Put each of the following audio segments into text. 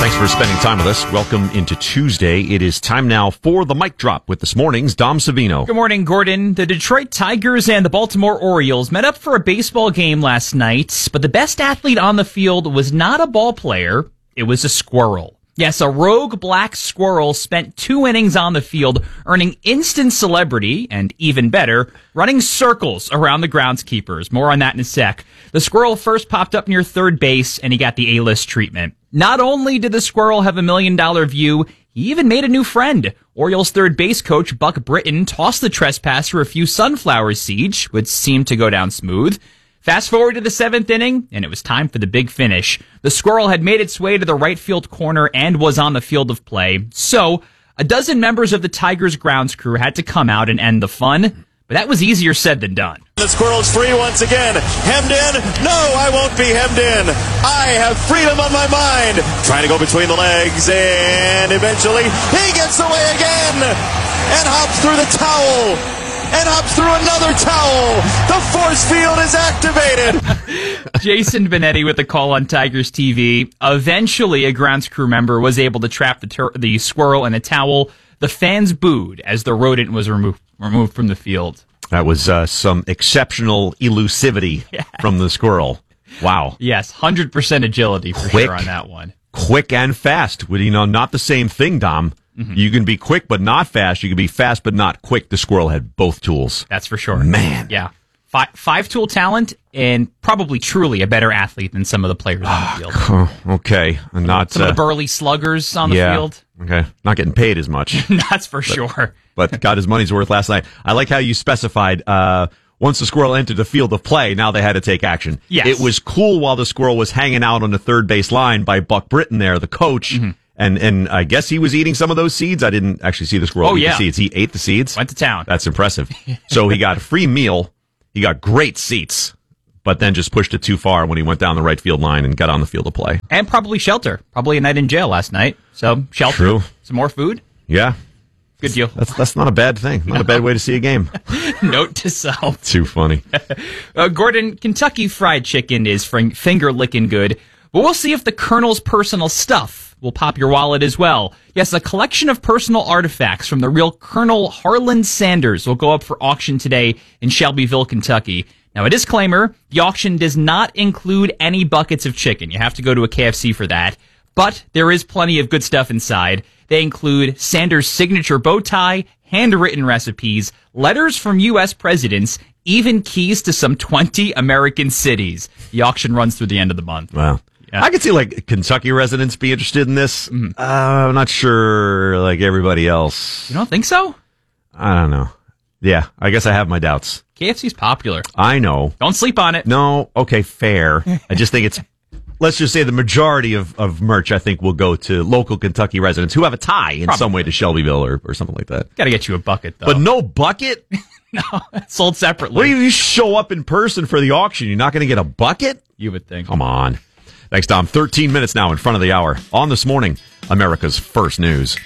Thanks for spending time with us. Welcome into Tuesday. It is time now for the mic drop with this morning's Dom Savino. Good morning, Gordon. The Detroit Tigers and the Baltimore Orioles met up for a baseball game last night, but the best athlete on the field was not a ball player. It was a squirrel. Yes, a rogue black squirrel spent 2 innings on the field, earning instant celebrity, and even better, running circles around the groundskeepers. More on that in a sec. The squirrel first popped up near third base, and he got the A-list treatment. Not only did the squirrel have $1 million view, he even made a new friend. Orioles third base coach Buck Britton tossed the trespasser a few sunflower seeds, which seemed to go down smooth. Fast forward to the 7th inning, and it was time for the big finish. The squirrel had made its way to the right field corner and was on the field of play. So, a dozen members of the Tigers grounds crew had to come out and end the fun, but that was easier said than done. The squirrel's free once again. Hemmed in? No, I won't be hemmed in. I have freedom on my mind. Trying to go between the legs, and eventually he gets away again and hops through the towel. And hops through another towel. The force field is activated. Jason Benetti with the call on Tigers TV. Eventually, a grounds crew member was able to trap the squirrel in a towel. The fans booed as the rodent was removed from the field. That was some exceptional elusivity from the squirrel. Wow. Yes, 100% agility for sure on that one. Quick and fast. Not the same thing, Dom. Mm-hmm. You can be quick but not fast. You can be fast but not quick. The squirrel had both tools. That's for sure. Man. Yeah. Five-tool talent and probably truly a better athlete than some of the players on the field. Okay. Not some of the burly sluggers on the field. Okay. Not getting paid as much. That's for sure. But got his money's worth last night. I like how you specified once the squirrel entered the field of play, now they had to take action. Yes. It was cool while the squirrel was hanging out on the third base line by Buck Britton there, the coach. Mm-hmm. And I guess he was eating some of those seeds. I didn't actually see the squirrel eat the seeds. He ate the seeds. Went to town. That's impressive. So he got a free meal. He got great seats, but then just pushed it too far when he went down the right field line and got on the field of play. And probably shelter. Probably a night in jail last night. So shelter. True. Some more food. Yeah. Good deal. That's not a bad thing. Not a bad way to see a game. Note to self. Too funny. Gordon, Kentucky Fried Chicken is finger-licking good. But we'll see if the Colonel's personal stuff will pop your wallet as well. Yes, a collection of personal artifacts from the real Colonel Harlan Sanders will go up for auction today in Shelbyville, Kentucky. Now, a disclaimer, the auction does not include any buckets of chicken. You have to go to a KFC for that. But there is plenty of good stuff inside. They include Sanders' signature bow tie, handwritten recipes, letters from U.S. presidents, even keys to some 20 American cities. The auction runs through the end of the month. Wow. Yeah. I could see Kentucky residents be interested in this. Mm-hmm. I'm not sure everybody else. You don't think so? I don't know. Yeah, I guess I have my doubts. KFC's popular. I know. Don't sleep on it. No, okay, fair. I just think it's, let's just say the majority of merch, I think, will go to local Kentucky residents who have a tie in some way to Shelbyville or something like that. Got to get you a bucket, though. But no bucket? No, it's sold separately. What do you show up in person for the auction? You're not going to get a bucket? You would think. Come on. Thanks, Dom. 13 minutes now in front of the hour. On This Morning, America's First News.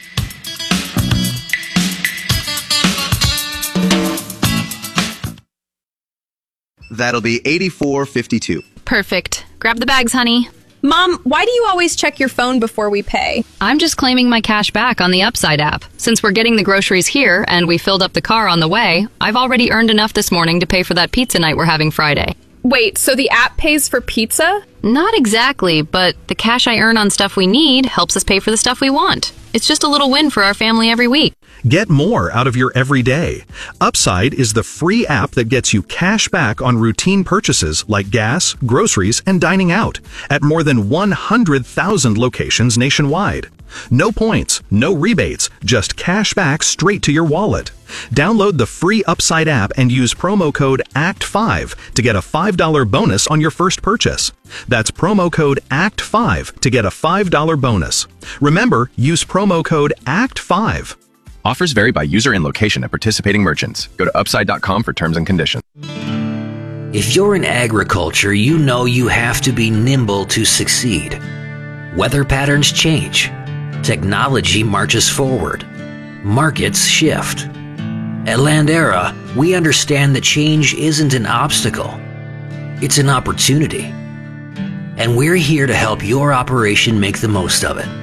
That'll be $84.52. Perfect. Grab the bags, honey. Mom, why do you always check your phone before we pay? I'm just claiming my cash back on the Upside app. Since we're getting the groceries here and we filled up the car on the way, I've already earned enough this morning to pay for that pizza night we're having Friday. Wait, so the app pays for pizza? Not exactly, but the cash I earn on stuff we need helps us pay for the stuff we want. It's just a little win for our family every week. Get more out of your everyday. Upside is the free app that gets you cash back on routine purchases like gas, groceries, and dining out at more than 100,000 locations nationwide. No points, no rebates, just cash back straight to your wallet. Download the free Upside app and use promo code ACT5 to get a $5 bonus on your first purchase. That's promo code ACT5 to get a $5 bonus. Remember, use promo code ACT5. Offers vary by user and location at participating merchants. Go to upside.com for terms and conditions. If you're in agriculture, you know you have to be nimble to succeed. Weather patterns change. Technology marches forward. Markets shift. At Landera, we understand that change isn't an obstacle. It's an opportunity. And we're here to help your operation make the most of it.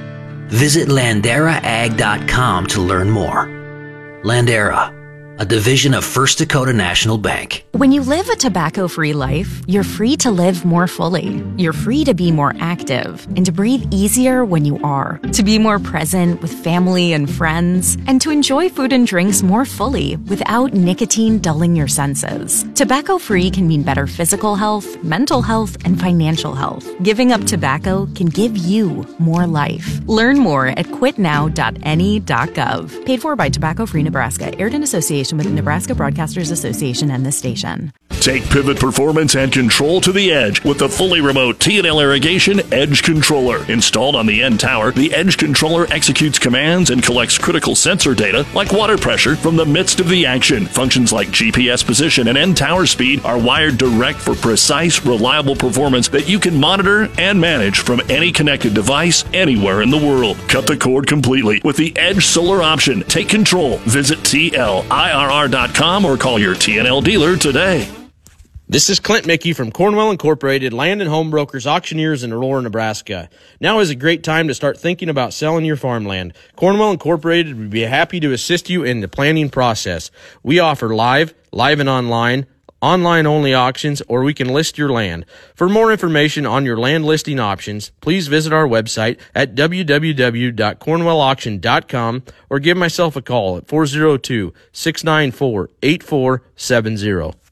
Visit LanderaAg.com to learn more. Landera, a division of First Dakota National Bank. When you live a tobacco-free life, you're free to live more fully. You're free to be more active and to breathe easier when you are, to be more present with family and friends, and to enjoy food and drinks more fully without nicotine dulling your senses. Tobacco-free can mean better physical health, mental health, and financial health. Giving up tobacco can give you more life. Learn more at quitnow.ne.gov. Paid for by Tobacco Free Nebraska. Aired in association with the Nebraska Broadcasters Association and this station. Take pivot performance and control to the edge with the fully remote T&L Irrigation Edge Controller. Installed on the end tower, the Edge Controller executes commands and collects critical sensor data like water pressure from the midst of the action. Functions like GPS position and end tower speed are wired direct for precise, reliable performance that you can monitor and manage from any connected device anywhere in the world. Cut the cord completely with the Edge Solar option. Take control. Visit TLIRR.com or call your T&L dealer today. This is Clint Mickey from Cornwell Incorporated, Land and Home Brokers Auctioneers in Aurora, Nebraska. Now is a great time to start thinking about selling your farmland. Cornwell Incorporated would be happy to assist you in the planning process. We offer live and online-only auctions, or we can list your land. For more information on your land listing options, please visit our website at www.cornwellauction.com or give myself a call at 402-694-8470.